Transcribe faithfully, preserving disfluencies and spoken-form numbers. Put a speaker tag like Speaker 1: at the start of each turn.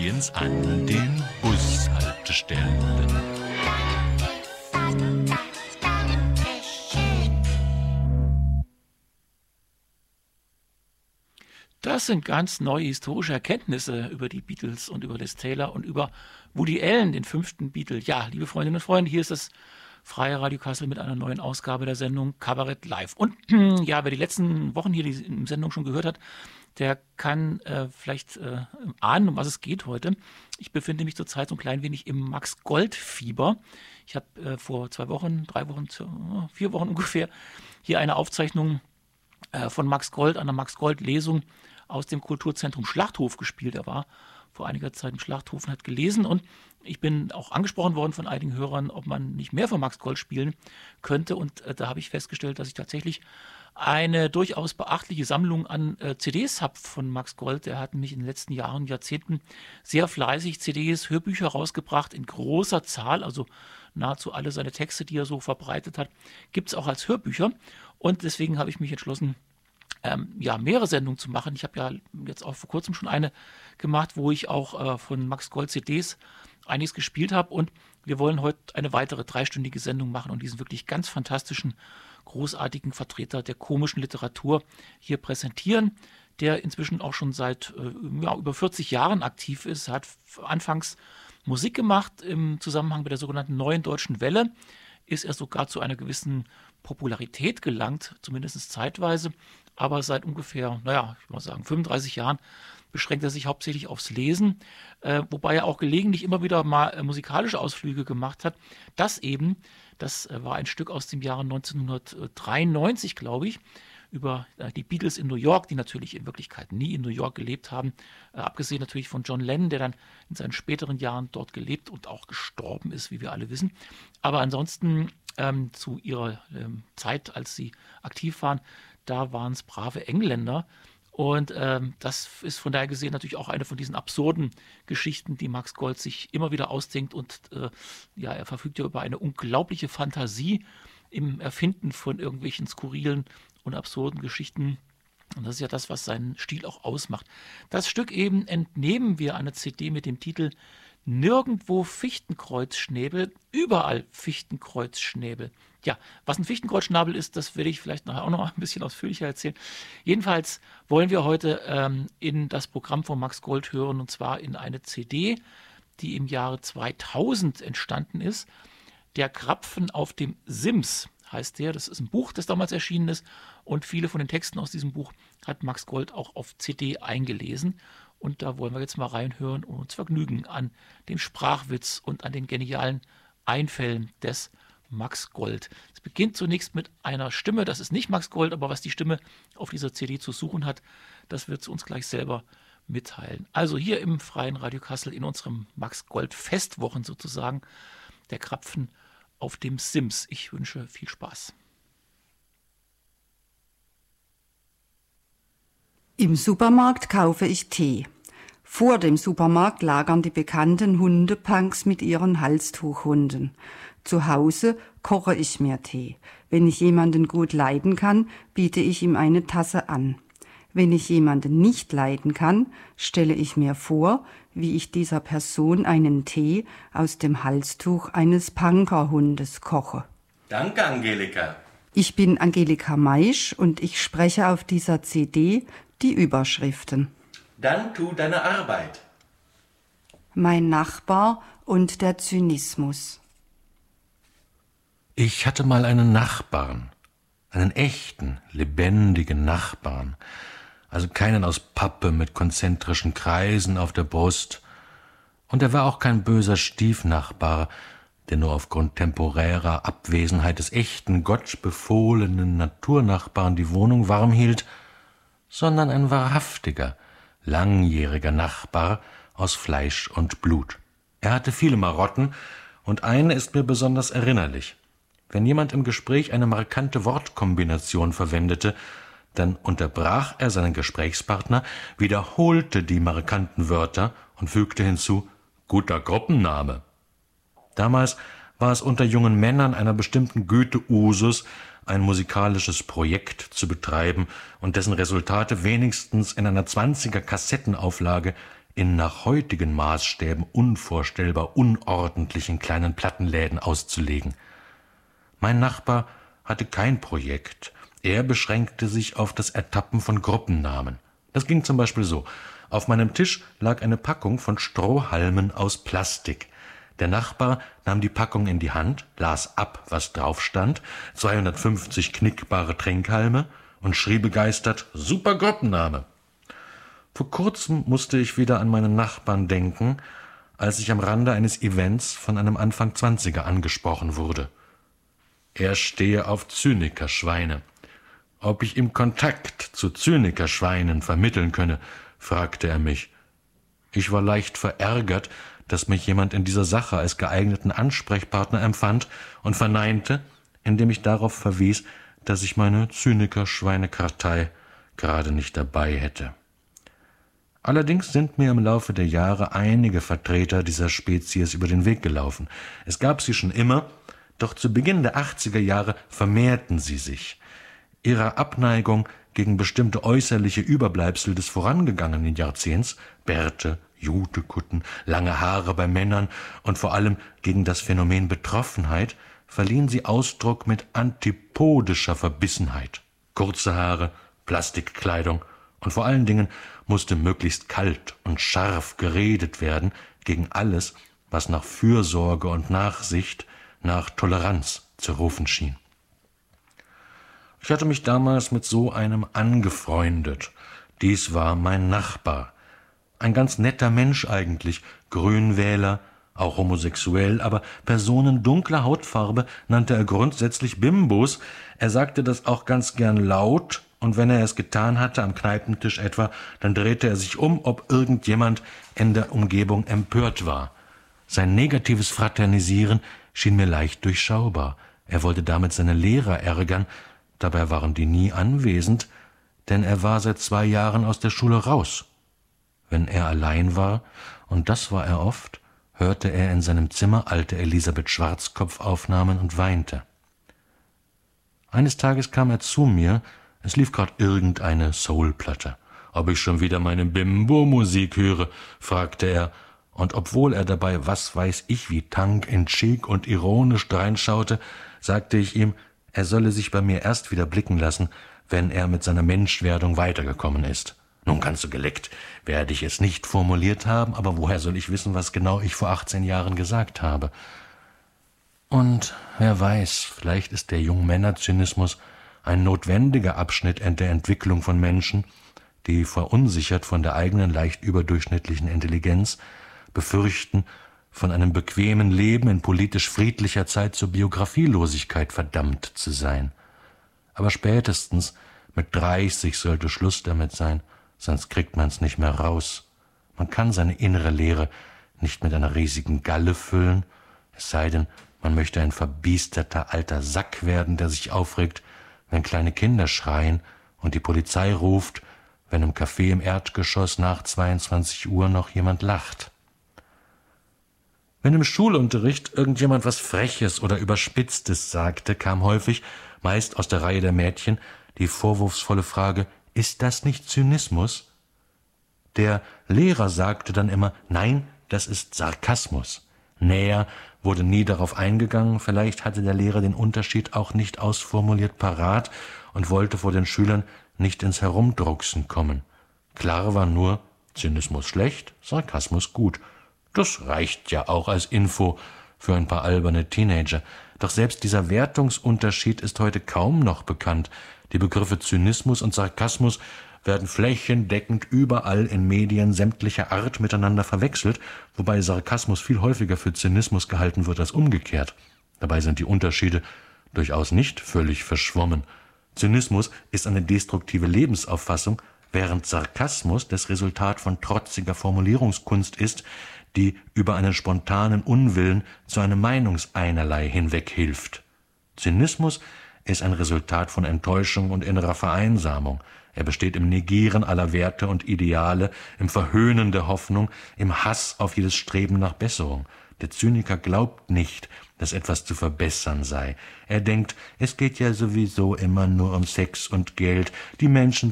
Speaker 1: Stehens an den Bushaltestellen.
Speaker 2: Das sind ganz neue historische Erkenntnisse über die Beatles und über Liz Taylor und über Woody Allen, den fünften Beatle. Ja, liebe Freundinnen und Freunde, hier ist das Freie Radio Kassel mit einer neuen Ausgabe der Sendung Kabarett Live. Und ja, wer die letzten Wochen hier die Sendung schon gehört hat, der kann äh, vielleicht äh, ahnen, um was es geht heute. Ich befinde mich zurzeit so ein klein wenig im Max-Gold-Fieber. Ich habe äh, vor zwei Wochen, drei Wochen, vier Wochen ungefähr hier eine Aufzeichnung äh, von Max Gold, einer Max-Gold-Lesung aus dem Kulturzentrum Schlachthof gespielt. Er war vor einiger Zeit im Schlachthof und hat gelesen. Und ich bin auch angesprochen worden von einigen Hörern, ob man nicht mehr von Max Gold spielen könnte. Und äh, da habe ich festgestellt, dass ich tatsächlich eine durchaus beachtliche Sammlung an äh, C Ds habe von Max Gold. Er hat mich in den letzten Jahren, Jahrzehnten sehr fleißig C Ds, Hörbücher rausgebracht in großer Zahl. Also nahezu alle seine Texte, die er so verbreitet hat, gibt es auch als Hörbücher. Und deswegen habe ich mich entschlossen, Ähm, ja, mehrere Sendungen zu machen. Ich habe ja jetzt auch vor kurzem schon eine gemacht, wo ich auch äh, von Max Gold C Ds einiges gespielt habe, und wir wollen heute eine weitere dreistündige Sendung machen und diesen wirklich ganz fantastischen, großartigen Vertreter der komischen Literatur hier präsentieren, der inzwischen auch schon seit äh, ja, über vierzig Jahren aktiv ist. Er hat anfangs Musik gemacht im Zusammenhang mit der sogenannten Neuen Deutschen Welle, ist er sogar zu einer gewissen Popularität gelangt, zumindest zeitweise. Aber seit ungefähr, naja, ich würde mal sagen, fünfunddreißig Jahren beschränkt er sich hauptsächlich aufs Lesen, äh, wobei er auch gelegentlich immer wieder mal äh, musikalische Ausflüge gemacht hat. Das eben, das äh, war ein Stück aus dem Jahre neunzehnhundertdreiundneunzig, glaube ich, über äh, die Beatles in New York, die natürlich in Wirklichkeit nie in New York gelebt haben, äh, abgesehen natürlich von John Lennon, der dann in seinen späteren Jahren dort gelebt und auch gestorben ist, wie wir alle wissen. Aber ansonsten ähm, zu ihrer ähm, Zeit, als sie aktiv waren, da waren es brave Engländer. Und ähm, das ist von daher gesehen natürlich auch eine von diesen absurden Geschichten, die Max Gold sich immer wieder ausdenkt. Und äh, ja, er verfügt ja über eine unglaubliche Fantasie im Erfinden von irgendwelchen skurrilen und absurden Geschichten. Und das ist ja das, was seinen Stil auch ausmacht. Das Stück eben entnehmen wir einer C D mit dem Titel Nirgendwo Fichtenkreuzschnäbel, überall Fichtenkreuzschnäbel. Ja, was ein Fichtenkreuzschnabel ist, das werde ich vielleicht nachher auch noch ein bisschen ausführlicher erzählen. Jedenfalls wollen wir heute ähm, in das Programm von Max Gold hören, und zwar in eine C D, die im Jahre zweitausend entstanden ist. Der Krapfen auf dem Sims heißt der. Das ist ein Buch, das damals erschienen ist, und viele von den Texten aus diesem Buch hat Max Gold auch auf C D eingelesen. Und da wollen wir jetzt mal reinhören und uns vergnügen an dem Sprachwitz und an den genialen Einfällen des Max Gold. Es beginnt zunächst mit einer Stimme, das ist nicht Max Gold, aber was die Stimme auf dieser C D zu suchen hat, das wird sie uns gleich selber mitteilen. Also hier im Freien Radio Kassel in unserem Max Gold Festwochen sozusagen, der Krapfen auf dem Sims. Ich wünsche viel Spaß.
Speaker 3: Im Supermarkt kaufe ich Tee. Vor dem Supermarkt lagern die bekannten Hundepunks mit ihren Halstuchhunden. Zu Hause koche ich mir Tee. Wenn ich jemanden gut leiden kann, biete ich ihm eine Tasse an. Wenn ich jemanden nicht leiden kann, stelle ich mir vor, wie ich dieser Person einen Tee aus dem Halstuch eines Punkerhundes koche.
Speaker 4: Danke, Angelika.
Speaker 3: Ich bin Angelika Maisch und ich spreche auf dieser C D die Überschriften.
Speaker 4: Dann tu deine Arbeit.
Speaker 3: Mein Nachbar und der Zynismus.
Speaker 1: Ich hatte mal einen Nachbarn, einen echten, lebendigen Nachbarn, also keinen aus Pappe mit konzentrischen Kreisen auf der Brust. Und er war auch kein böser Stiefnachbar, der nur aufgrund temporärer Abwesenheit des echten, gottbefohlenen Naturnachbarn die Wohnung warm hielt, sondern ein wahrhaftiger, langjähriger Nachbar aus Fleisch und Blut. Er hatte viele Marotten, und eine ist mir besonders erinnerlich. Wenn jemand im Gespräch eine markante Wortkombination verwendete, dann unterbrach er seinen Gesprächspartner, wiederholte die markanten Wörter und fügte hinzu: guter Gruppenname. Damals war es unter jungen Männern einer bestimmten Güte Usus, ein musikalisches Projekt zu betreiben und dessen Resultate wenigstens in einer zwanziger Kassettenauflage in nach heutigen Maßstäben unvorstellbar unordentlichen kleinen Plattenläden auszulegen. Mein Nachbar hatte kein Projekt. Er beschränkte sich auf das Ertappen von Gruppennamen. Das ging zum Beispiel so: Auf meinem Tisch lag eine Packung von Strohhalmen aus Plastik. Der Nachbar nahm die Packung in die Hand, las ab, was drauf stand, zweihundertfünfzig knickbare Trinkhalme, und schrie begeistert: »Super Gruppenname!« Vor kurzem musste ich wieder an meinen Nachbarn denken, als ich am Rande eines Events von einem Anfang-Zwanziger angesprochen wurde. Er stehe auf Zynikerschweine. Ob ich ihm Kontakt zu Zynikerschweinen vermitteln könne, fragte er mich. Ich war leicht verärgert, dass mich jemand in dieser Sache als geeigneten Ansprechpartner empfand, und verneinte, indem ich darauf verwies, dass ich meine Zynikerschweinekartei gerade nicht dabei hätte. Allerdings sind mir im Laufe der Jahre einige Vertreter dieser Spezies über den Weg gelaufen. Es gab sie schon immer, doch zu Beginn der achtziger Jahre vermehrten sie sich. Ihrer Abneigung gegen bestimmte äußerliche Überbleibsel des vorangegangenen Jahrzehnts, Bärte, Jutekutten, lange Haare bei Männern und vor allem gegen das Phänomen Betroffenheit, verliehen sie Ausdruck mit antipodischer Verbissenheit. Kurze Haare, Plastikkleidung und vor allen Dingen musste möglichst kalt und scharf geredet werden gegen alles, was nach Fürsorge und Nachsicht, nach Toleranz zu rufen schien. Ich hatte mich damals mit so einem angefreundet. Dies war mein Nachbar. Ein ganz netter Mensch eigentlich, Grünwähler, auch homosexuell, aber Personen dunkler Hautfarbe nannte er grundsätzlich Bimbos. Er sagte das auch ganz gern laut, und wenn er es getan hatte, am Kneipentisch etwa, dann drehte er sich um, ob irgendjemand in der Umgebung empört war. Sein negatives Fraternisieren schien mir leicht durchschaubar. Er wollte damit seine Lehrer ärgern, dabei waren die nie anwesend, denn er war seit zwei Jahren aus der Schule raus. Wenn er allein war, und das war er oft, hörte er in seinem Zimmer alte Elisabeth Schwarzkopf-Aufnahmen und weinte. Eines Tages kam er zu mir, es lief gerade irgendeine Soulplatte. Ob ich schon wieder meine Bimbo-Musik höre, fragte er, und obwohl er dabei was weiß ich wie Tank in Chic und ironisch dreinschaute, sagte ich ihm, er solle sich bei mir erst wieder blicken lassen, wenn er mit seiner Menschwerdung weitergekommen ist. Nun, ganz so geleckt werde ich es nicht formuliert haben, aber woher soll ich wissen, was genau ich vor achtzehn Jahren gesagt habe? Und wer weiß, vielleicht ist der Jungmännerzynismus ein notwendiger Abschnitt in der Entwicklung von Menschen, die, verunsichert von der eigenen leicht überdurchschnittlichen Intelligenz, befürchten, von einem bequemen Leben in politisch friedlicher Zeit zur Biografielosigkeit verdammt zu sein. Aber spätestens mit dreißig sollte Schluss damit sein, sonst kriegt man's nicht mehr raus. Man kann seine innere Leere nicht mit einer riesigen Galle füllen, es sei denn, man möchte ein verbiesterter alter Sack werden, der sich aufregt, wenn kleine Kinder schreien und die Polizei ruft, wenn im Café im Erdgeschoss nach zweiundzwanzig Uhr noch jemand lacht. Wenn im Schulunterricht irgendjemand was Freches oder Überspitztes sagte, kam häufig, meist aus der Reihe der Mädchen, die vorwurfsvolle Frage, ist das nicht Zynismus? Der Lehrer sagte dann immer, nein, das ist Sarkasmus. Näher wurde nie darauf eingegangen, vielleicht hatte der Lehrer den Unterschied auch nicht ausformuliert parat und wollte vor den Schülern nicht ins Herumdrucksen kommen. Klar war nur, Zynismus schlecht, Sarkasmus gut. Das reicht ja auch als Info für ein paar alberne Teenager. Doch selbst dieser Wertungsunterschied ist heute kaum noch bekannt. Die Begriffe Zynismus und Sarkasmus werden flächendeckend überall in Medien sämtlicher Art miteinander verwechselt, wobei Sarkasmus viel häufiger für Zynismus gehalten wird als umgekehrt. Dabei sind die Unterschiede durchaus nicht völlig verschwommen. Zynismus ist eine destruktive Lebensauffassung, während Sarkasmus das Resultat von trotziger Formulierungskunst ist, die über einen spontanen Unwillen zu einem Meinungseinerlei hinweg hilft. Zynismus ist ein Resultat von Enttäuschung und innerer Vereinsamung. Er besteht im Negieren aller Werte und Ideale, im Verhöhnen der Hoffnung, im Hass auf jedes Streben nach Besserung. Der Zyniker glaubt nicht, dass etwas zu verbessern sei. Er denkt, es geht ja sowieso immer nur um Sex und Geld. Die Menschen